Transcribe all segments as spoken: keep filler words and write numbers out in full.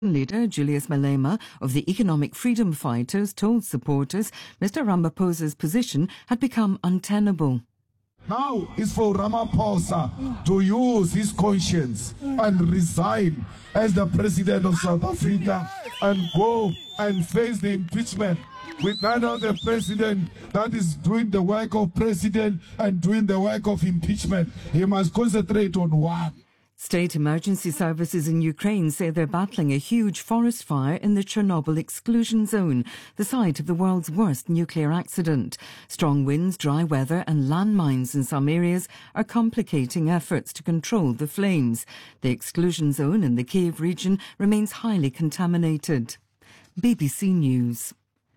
Leader Julius Malema of the Economic Freedom Fighters told supporters Mister Ramaphosa's position had become untenable. Now is for Ramaphosa to use his conscience and resign as the President of South Africa and go and face the impeachment with another president that is doing the work of president and doing the work of impeachment. He must concentrate on one. State emergency services in Ukraine say they're battling a huge forest fire in the Chernobyl exclusion zone, the site of the world's worst nuclear accident. Strong winds, dry weather and landmines in some areas are complicating efforts to control the flames. The exclusion zone in the Kyiv region remains highly contaminated. B B C News.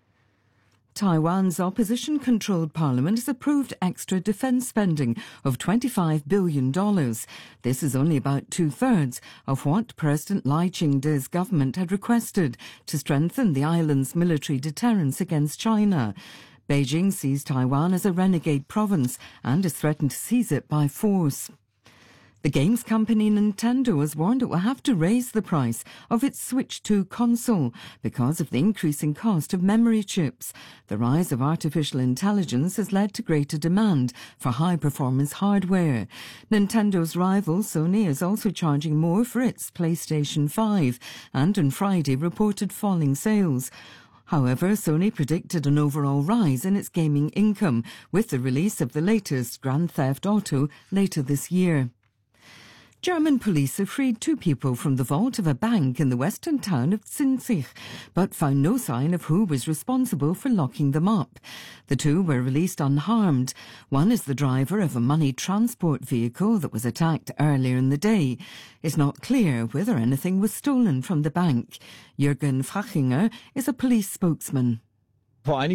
Taiwan's opposition-controlled parliament has approved extra defence spending of twenty-five billion dollars. This is only about two-thirds of what President Lai Ching-te's government had requested to strengthen the island's military deterrence against China. Beijing sees Taiwan as a renegade province and has threatened to seize it by force. The games company Nintendo has warned it will have to raise the price of its Switch two console because of the increasing cost of memory chips. The rise of artificial intelligence has led to greater demand for high-performance hardware. Nintendo's rival Sony is also charging more for its PlayStation five and on Friday reported falling sales. However, Sony predicted an overall rise in its gaming income with the release of the latest Grand Theft Auto later this year. German police have freed two people from the vault of a bank in the western town of Zinzig, but found no sign of who was responsible for locking them up. The two were released unharmed. One is the driver of a money transport vehicle that was attacked earlier in the day. It's not clear whether anything was stolen from the bank. Jürgen Fachinger is a police spokesman. A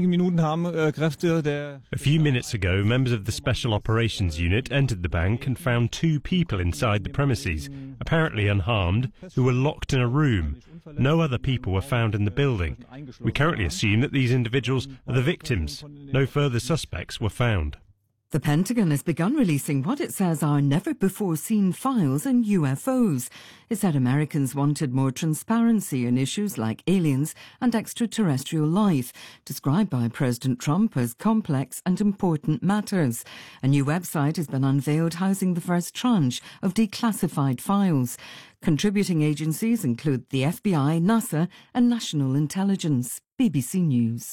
few minutes ago, members of the Special Operations Unit entered the bank and found two people inside the premises, apparently unharmed, who were locked in a room. No other people were found in the building. We currently assume that these individuals are the victims. No further suspects were found. The Pentagon has begun releasing what it says are never-before-seen files on U F Os. It said Americans wanted more transparency in issues like aliens and extraterrestrial life, described by President Trump as complex and important matters. A new website has been unveiled housing the first tranche of declassified files. Contributing agencies include the F B I, NASA and National Intelligence. B B C News.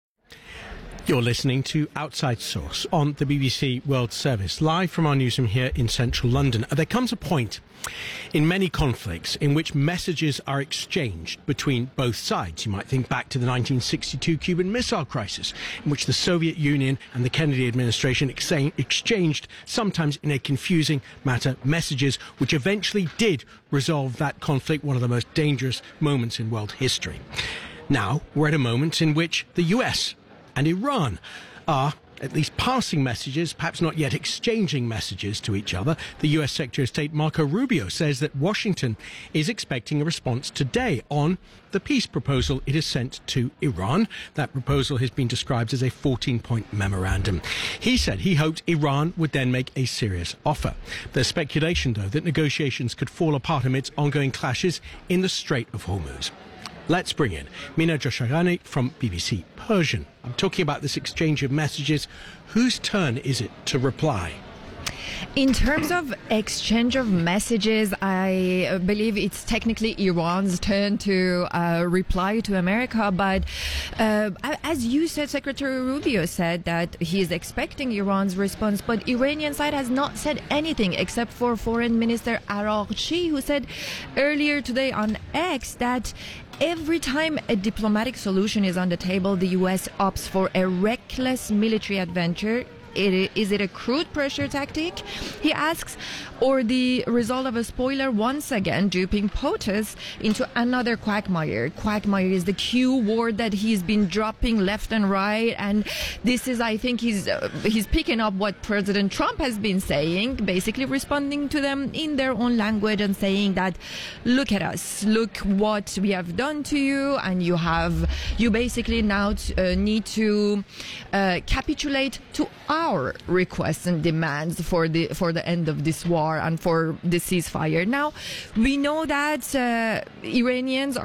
You're listening to Outside Source on the B B C World Service, live from our newsroom here in central London. There comes a point in many conflicts in which messages are exchanged between both sides. You might think back to the nineteen sixty-two Cuban Missile Crisis, in which the Soviet Union and the Kennedy administration ex- exchanged, sometimes in a confusing manner, messages which eventually did resolve that conflict, one of the most dangerous moments in world history. Now, we're at a moment in which the U S and Iran are at least passing messages, perhaps not yet exchanging messages to each other. The U S Secretary of State Marco Rubio says that Washington is expecting a response today on the peace proposal it has sent to Iran. That proposal has been described as a fourteen-point memorandum. He said he hoped Iran would then make a serious offer. There's speculation, though, that negotiations could fall apart amidst ongoing clashes in the Strait of Hormuz. Let's bring in Mina Josharani from B B C Persian. I'm talking about this exchange of messages. Whose turn is it to reply? In terms of exchange of messages, I believe it's technically Iran's turn to uh, reply to America. But uh, as you said, Secretary Rubio said that he is expecting Iran's response. But Iranian side has not said anything except for Foreign Minister Araghchi, who said earlier today on X that every time a diplomatic solution is on the table, the U S opts for a reckless military adventure. It, is it a crude pressure tactic, he asks, or the result of a spoiler once again duping POTUS into another quagmire? Quagmire is the Q word that he's been dropping left and right, and this is, I think, he's uh, he's picking up what President Trump has been saying, basically responding to them in their own language and saying that, look at us, look what we have done to you, and you have, you basically now t- uh, need to uh, capitulate to our requests and demands for the for the end of this war and for the ceasefire. Now, we know that uh, Iranians are